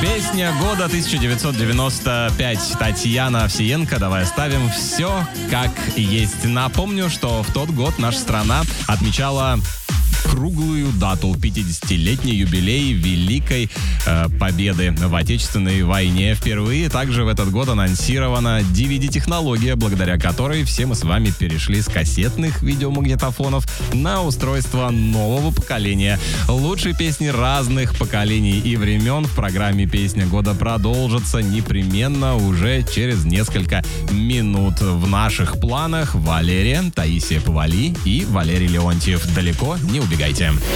Песня года 1995. Татьяна Овсиенко. Давай оставим все как есть. Напомню, что в тот год наша страна отмечала круглую дату, 50-летний юбилей Великой Победы в Отечественной войне. Впервые также в этот год анонсирована DVD-технология, благодаря которой все мы с вами перешли с кассетных видеомагнитофонов на устройство нового поколения. Лучшие песни разных поколений и времен в программе «Песня года» продолжатся непременно уже через несколько минут. В наших планах Валерия, Таисия Повали и Валерий Леонтьев. Далеко не убегайте.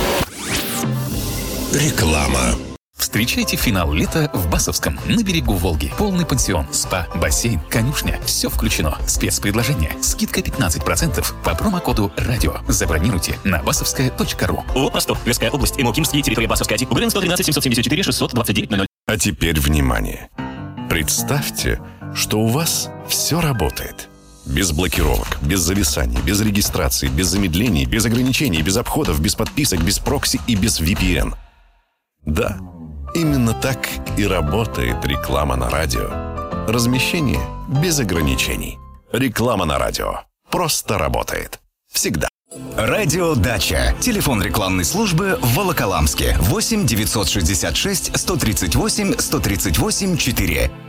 Реклама. Встречайте финал лета в Басовском, на берегу Волги. Полный пансион, спа, бассейн, конюшня. Все включено. Спецпредложение. Скидка 15% по промокоду «Радио». Забронируйте на басовская.ру. ООО «Ростов», Тверская область, Имокимский, территория Басовская, УГРН 113 774 629 00. А теперь внимание. Представьте, что у вас все работает. Без блокировок, без зависаний, без регистрации, без замедлений, без ограничений, без обходов, без подписок, без прокси и без VPN. Да, именно так и работает реклама на радио. Размещение без ограничений. Реклама на радио просто работает. Всегда. Радио Дача. Телефон рекламной службы в Волоколамске. 8 966 138 138 4.